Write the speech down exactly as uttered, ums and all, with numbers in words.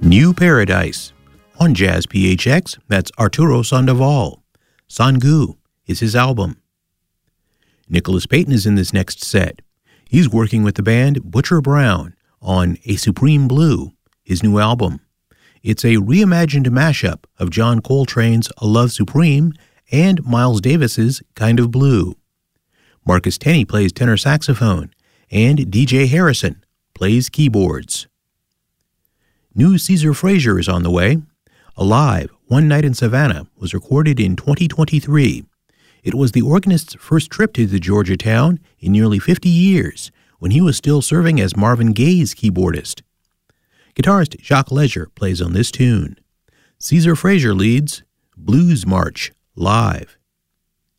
New Paradise. On Jazz P H X, that's Arturo Sandoval. Sangu is his album. Nicholas Payton is in this next set. He's working with the band Butcher Brown on A Supreme Blue, his new album. It's a reimagined mashup of John Coltrane's A Love Supreme and Miles Davis's Kind of Blue. Marcus Tenney plays tenor saxophone, and D J Harrison plays keyboards. New Caesar Frazier is on the way. Alive, One Night in Savannah was recorded in twenty twenty-three. It was the organist's first trip to the Georgia town in nearly fifty years, when he was still serving as Marvin Gaye's keyboardist. Guitarist Jacques Leger plays on this tune. Caesar Frazier leads Blues March, live.